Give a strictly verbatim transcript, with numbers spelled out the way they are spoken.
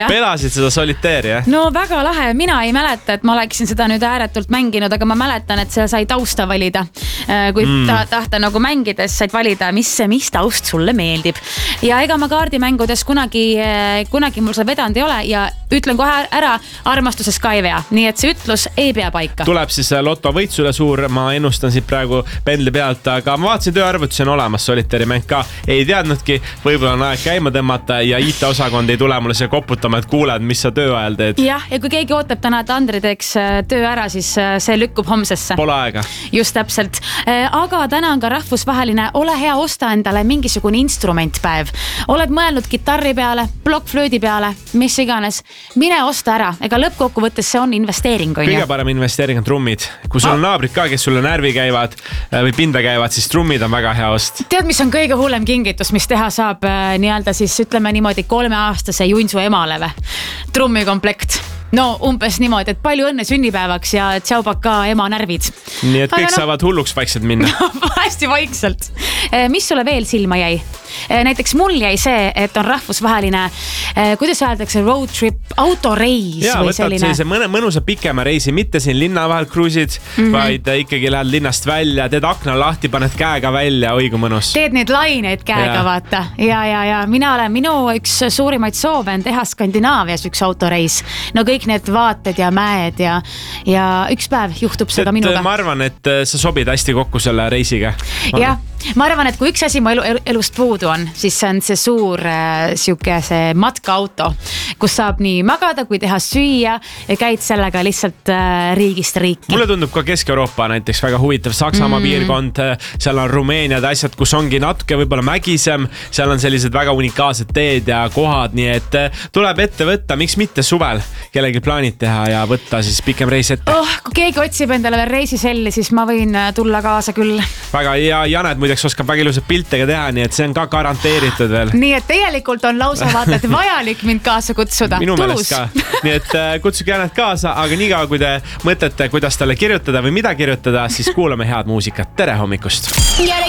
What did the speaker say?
Pelasid seda soliteeri, jah? No väga lahe, mina ei mäleta, et ma oleksin seda nüüd ääretult mänginud, aga ma mäletan, et seal sai tausta valida. Kui mm. ta, tahta nagu mängides said valida, mis, mis taust sulle meeldib. Ja ega ma kaardimängudes kunagi, kunagi mul seda vedanud ei ole ja ütlen kohe ära, armastuses ka ei vea. Nii et see ütlus ei pea paika. Tuleb siis loto võitsule suur, ma ennustan siit praegu pendli pealt, aga ma vaatasin tööarvutusi on olemas soliteeri mäng ka. Ei teadnudki, võib-olla on aeg käima tõmmata ja I T-osakond ei tule mulle see koputama, et kuuled, mis sa töö ajal teed. Jah, ja kui keegi ootab täna, et Andri teeks töö ära, siis see lükkub homsesse. Pole aega. Just täpselt. Aga täna on ka rahvusvaheline ole hea osta endale mingisugune instrumentpäev. Oled mõelnud gitarri peale, blokkflöödi peale, mis iganes. Mine osta ära, ega lõppkokkuvõttes see on investeering. On Kõige parem investeering on trummid. Kui sul on naabrid ka, kes sulle närvi käivad või pinda käivad, siis trummid on väga hea ost. Tead, mis on kõige hullem kingitus, mis teha saab nii-öelda siis ütleme niimoodi kolmeaastase juinsu emale? Trummikomplekt. No umbes niimoodi, et palju õnne sünnipäevaks ja tšaubak ka ema närvid. Nii et kõik no, saavad hulluks vaikselt minna. Hästi vaikselt. Mis sulle veel silma jäi? Näiteks mul jäi see, et on rahvusvaheline, kuidas öeldakse, road trip, autoreis ja, või selline. Ja, võtad mõnusa pikema reisi, mitte siin linna vahel cruisid, mm-hmm. vaid ikkagi lähed linnast välja, teed akna lahti, paned käega välja, oi kui mõnus. Teed neid laineid käega, ja. Vaata. Ja, ja, ja mina olen, minu üks suurimaid soove on teha Skandinaavias üks autoreis. No kõik need vaated ja mäed ja, ja üks päev juhtub seda minuga. Ma arvan, et sa sobid hästi kokku selle reisiga. Jah, ma arvan, et kui üks asi mu elu, elust puudu on, siis see on see suur äh, siuke see matkaauto, kus saab nii magada kui teha süüa ja käid sellega lihtsalt äh, riigist riiki. Mulle tundub ka Kesk-Euroopa näiteks väga huvitav Saksamaa mm. piirkond, seal on Rumeeniad asjad, kus ongi natuke võib-olla mägisem, seal on sellised väga unikaalsed teed ja kohad, nii et tuleb ette võtta, miks mitte suvel kellegi plaanid teha ja võtta siis pikem reis ette. Oh, kui keegi otsib endale veel reisiselli, siis ma võin tulla kaasa küll. Väga, ja Janet muideks oskab väga ilusad piltega teha, nii et see on ka garanteeritud veel. Nii et tegelikult on lausa vaata, et vajalik mind kaasa kutsuda. Minu meelest ka. Nii et kutsuge Janet kaasa, aga niikaua kui te mõtlete, kuidas talle kirjutada või mida kirjutada, siis kuulame head muusikat. Tere hommikust!